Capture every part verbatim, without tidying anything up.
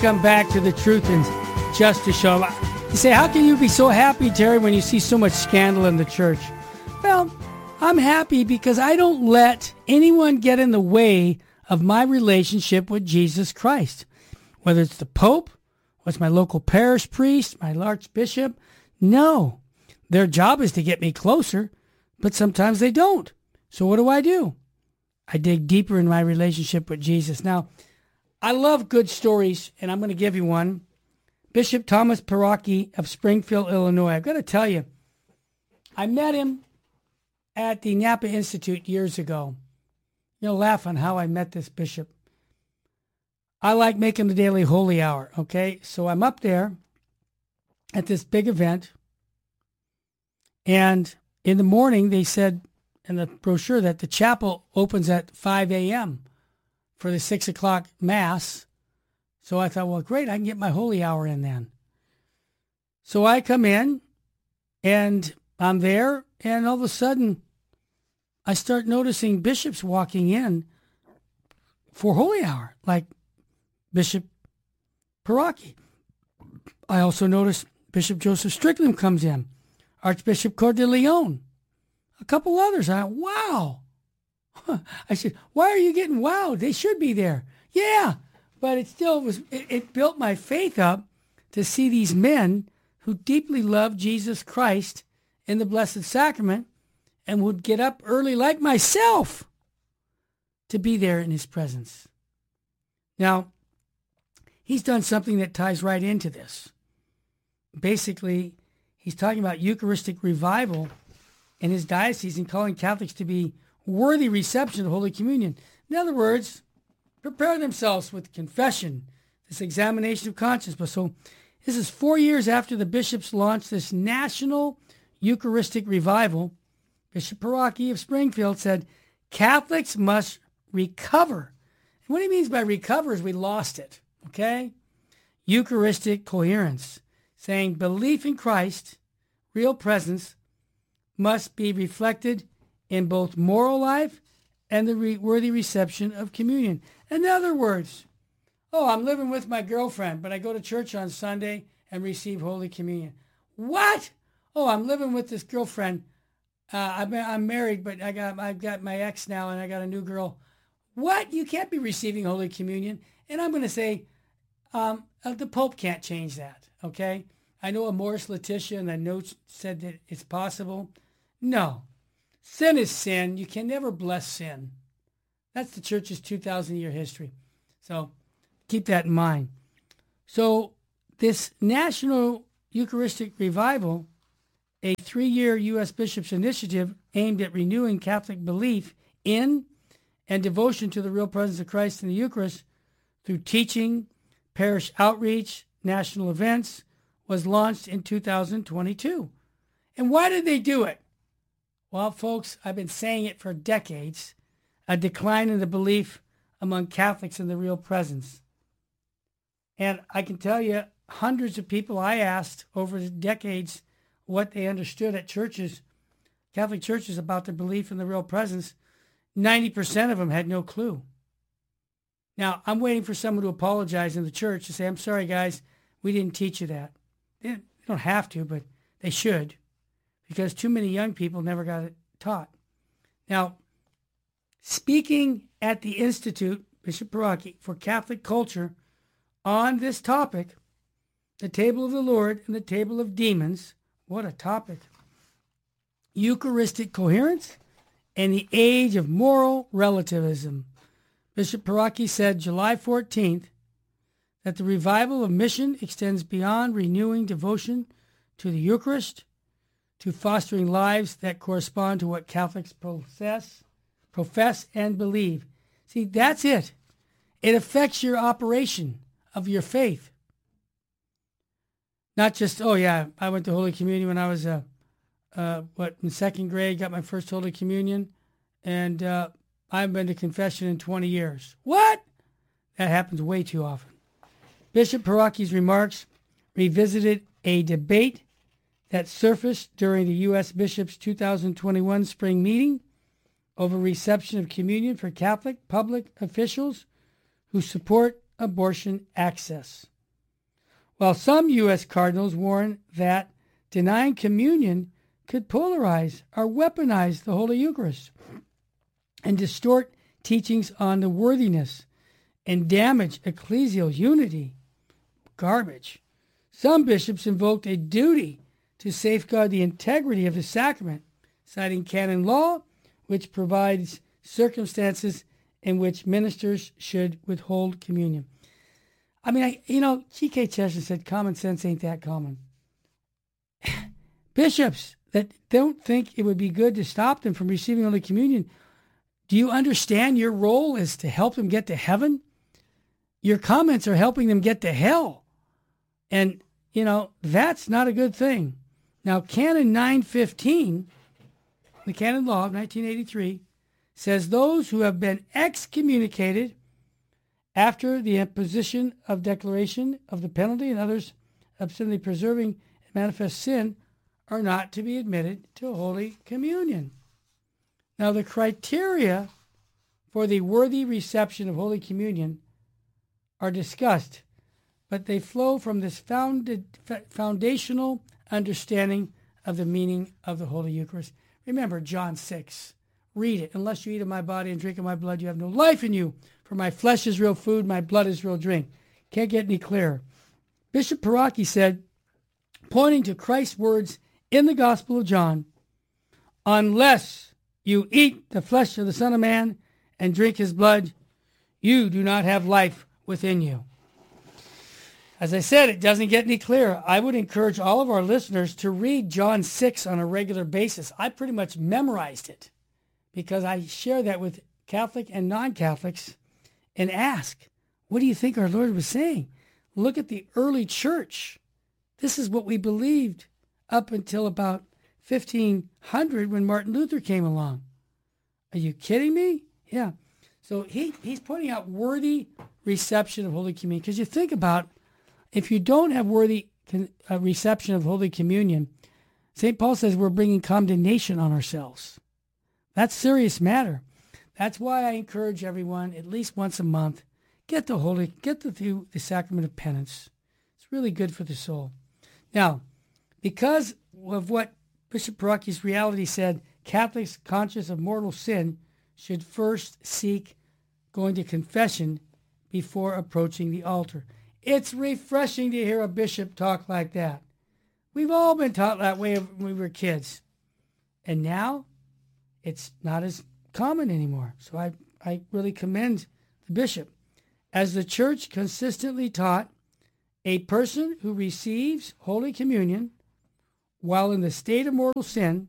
Come back to the Truth and Justice Show. You say, how can you be so happy, Terry, when you see so much scandal in the church? Well, I'm happy because I don't let anyone get in the way of my relationship with Jesus Christ. Whether it's the Pope, or it's my local parish priest, my archbishop, no. Their job is to get me closer, but sometimes they don't. So what do I do? I dig deeper in my relationship with Jesus. Now, I love good stories, and I'm going to give you one. Bishop Thomas Perocki of Springfield, Illinois. I've got to tell you, I met him at the Napa Institute years ago. You'll laugh on how I met this bishop. I like making the daily holy hour, okay? So I'm up there at this big event, and in the morning they said in the brochure that the chapel opens at five a.m. for the six o'clock Mass. So I thought, well, great, I can get my holy hour in then. So I come in, and I'm there, and all of a sudden, I start noticing bishops walking in for holy hour, like Bishop Perocki. I also noticed Bishop Joseph Strickland comes in, Archbishop Coeur de Leon, a couple others. I went, wow. I said, why are you getting wowed? They should be there. Yeah, but it still was, it, it built my faith up to see these men who deeply love Jesus Christ in the Blessed Sacrament and would get up early like myself to be there in his presence. Now, he's done something that ties right into this. Basically, he's talking about Eucharistic revival in his diocese and calling Catholics to be worthy reception of Holy Communion. In other words, prepare themselves with confession, this examination of conscience. But so this is four years after the bishops launched this national Eucharistic revival. Bishop Perocki of Springfield said, Catholics must recover. And what he means by recover is we lost it, okay? Eucharistic coherence, saying belief in Christ, real presence, must be reflected in both moral life and the re- worthy reception of communion. In other words, oh, I'm living with my girlfriend, but I go to church on Sunday and receive Holy Communion. What? Oh, I'm living with this girlfriend. Uh, I'm, I'm married, but I got I've got my ex now, and I got a new girl. What? You can't be receiving Holy Communion. And I'm going to say, um, uh, the Pope can't change that, okay? I know Amoris Laetitia and the notes said that it's possible. No. Sin is sin. You can never bless sin. That's the church's two thousand year history. So keep that in mind. So this National Eucharistic Revival, a three-year U S bishops' initiative aimed at renewing Catholic belief in and devotion to the real presence of Christ in the Eucharist through teaching, parish outreach, national events, was launched in two thousand twenty-two. And why did they do it? Well, folks, I've been saying it for decades, a decline in the belief among Catholics in the real presence. And I can tell you, hundreds of people I asked over the decades what they understood at churches, Catholic churches, about their belief in the real presence. ninety percent of them had no clue. Now, I'm waiting for someone to apologize in the church to say, I'm sorry, guys, we didn't teach you that. They don't have to, but they should, because too many young people never got it taught. Now, speaking at the Institute, Bishop Perocki, for Catholic Culture on this topic, the table of the Lord and the table of demons, what a topic. Eucharistic coherence and the age of moral relativism. Bishop Perocki said July fourteenth that the revival of mission extends beyond renewing devotion to the Eucharist to fostering lives that correspond to what Catholics profess, profess and believe. See, that's it. It affects your operation of your faith. Not just, oh yeah, I went to Holy Communion when I was, uh, uh, what, in second grade, got my first Holy Communion, and uh, I haven't been to confession in twenty years. What? That happens way too often. Bishop Perocki's remarks revisited a debate that surfaced during the U S Bishops' two thousand twenty-one spring meeting over reception of communion for Catholic public officials who support abortion access. while some U S cardinals warn that denying communion could polarize or weaponize the Holy Eucharist and distort teachings on the worthiness and damage ecclesial unity. Garbage. Some bishops invoked a duty to safeguard the integrity of the sacrament, citing canon law, which provides circumstances in which ministers should withhold communion. I mean, I, you know, G K Chesterton said common sense ain't that common. Bishops that don't think it would be good to stop them from receiving Holy Communion, do you understand your role is to help them get to heaven? Your comments are helping them get to hell. And, you know, that's not a good thing. Now, Canon nine fifteen, the canon law of nineteen eighty-three, says those who have been excommunicated after the imposition of declaration of the penalty and others absently preserving manifest sin are not to be admitted to Holy Communion. Now, the criteria for the worthy reception of Holy Communion are discussed, but they flow from this founded, foundational understanding of the meaning of the Holy Eucharist. Remember John six. Read it. Unless you eat of my body and drink of my blood, you have no life in you. For my flesh is real food, my blood is real drink. Can't get any clearer. Bishop Parocchi said, pointing to Christ's words in the Gospel of John, unless you eat the flesh of the Son of Man and drink his blood, you do not have life within you. As I said, it doesn't get any clearer. I would encourage all of our listeners to read John six on a regular basis. I pretty much memorized it because I share that with Catholic and non-Catholics and ask, what do you think our Lord was saying? Look at the early church. This is what we believed up until about fifteen hundred when Martin Luther came along. Are you kidding me? Yeah. So he, he's pointing out worthy reception of Holy Communion. Because you think about, if you don't have worthy con- uh, reception of Holy Communion, Saint Paul says we're bringing condemnation on ourselves. That's serious matter. That's why I encourage everyone, at least once a month, get the Holy, get the, the, the sacrament of penance. It's really good for the soul. Now, because of what Bishop Parocchi's reality said, Catholics conscious of mortal sin should first seek going to confession before approaching the altar. It's refreshing to hear a bishop talk like that. We've all been taught that way when we were kids. And now it's not as common anymore. So I, I really commend the bishop. As the church consistently taught, a person who receives Holy Communion while in the state of mortal sin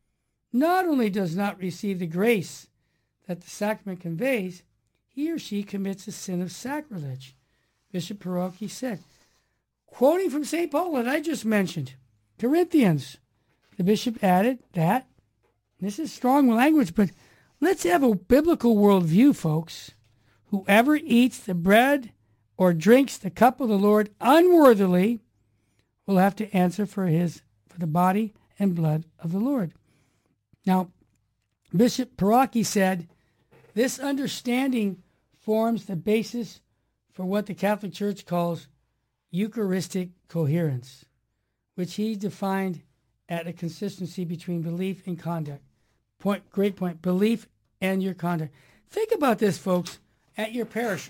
not only does not receive the grace that the sacrament conveys, he or she commits a sin of sacrilege. Bishop Parocchi said, quoting from Saint Paul that I just mentioned, Corinthians, the bishop added that, this is strong language, but let's have a biblical worldview, folks. Whoever eats the bread or drinks the cup of the Lord unworthily will have to answer for his for the body and blood of the Lord. Now, Bishop Parocchi said, this understanding forms the basis for what the Catholic Church calls Eucharistic coherence, which he defined at a consistency between belief and conduct. Point, great point, belief and your conduct. Think about this, folks, at your parish.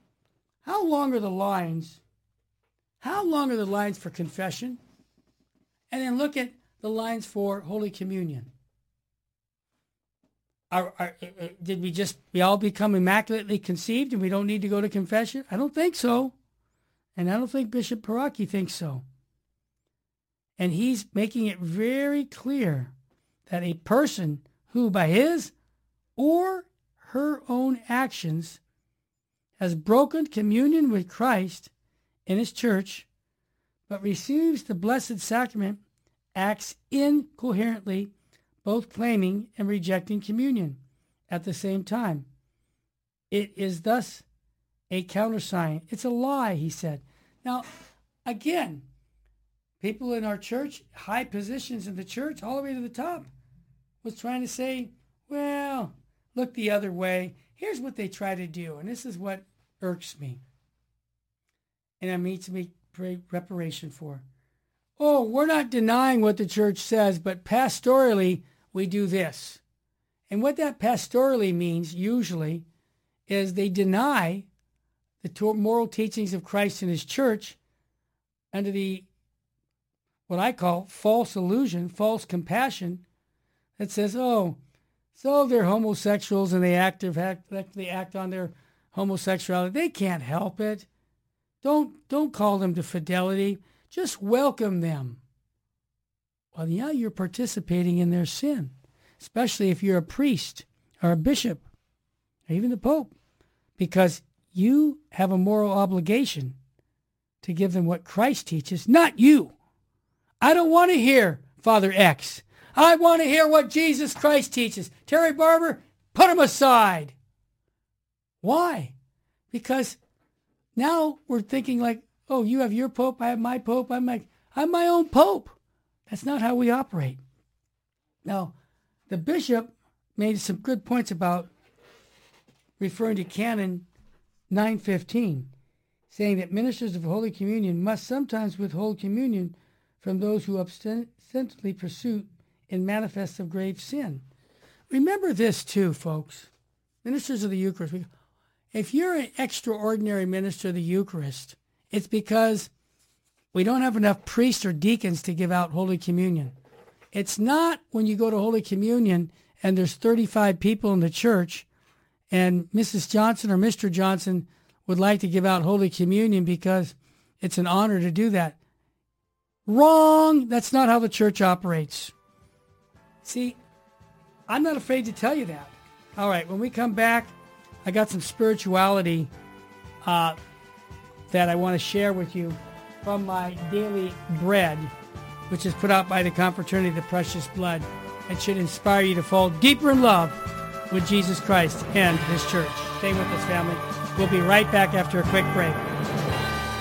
How long are the lines? How long are the lines for confession? And then look at the lines for Holy Communion. Are, are, did we just, we all become immaculately conceived and we don't need to go to confession? I don't think so. And I don't think Bishop Parocchi thinks so. And he's making it very clear that a person who by his or her own actions has broken communion with Christ in his church, but receives the Blessed Sacrament, acts incoherently, both claiming and rejecting communion at the same time. It is thus a countersign. It's a lie, he said. Now, again, people in our church, high positions in the church, all the way to the top, was trying to say, well, look the other way. Here's what they try to do, and this is what irks me. And it makes me pray reparation for. Oh, we're not denying what the church says, but pastorally, we do this. And what that pastorally means, usually, is they deny the moral teachings of Christ and his church under the, what I call, false illusion, false compassion, that says, oh, so they're homosexuals and they act, act, they act on their homosexuality. They can't help it. Don't, don't call them to fidelity. Just welcome them. Well, yeah, you're participating in their sin, especially if you're a priest or a bishop or even the Pope, because you have a moral obligation to give them what Christ teaches, not you. I don't want to hear Father X. I want to hear what Jesus Christ teaches. Terry Barber, put him aside. Why? Because now we're thinking like, oh, you have your Pope, I have my Pope, I'm like, I'm my own Pope. That's not how we operate. Now, the bishop made some good points about referring to Canon nine fifteen, saying that ministers of Holy Communion must sometimes withhold communion from those who ostensibly pursue in manifest of grave sin. Remember this too, folks. Ministers of the Eucharist, if you're an extraordinary minister of the Eucharist, it's because we don't have enough priests or deacons to give out Holy Communion. It's not when you go to Holy Communion and there's thirty-five people in the church and Missus Johnson or Mister Johnson would like to give out Holy Communion because it's an honor to do that. Wrong! That's not how the church operates. See, I'm not afraid to tell you that. All right, when we come back, I got some spirituality uh, that I want to share with you from my daily bread, which is put out by the Confraternity of the Precious Blood. It should inspire you to fall deeper in love with Jesus Christ and his church. Stay with us, family. We'll be right back after a quick break.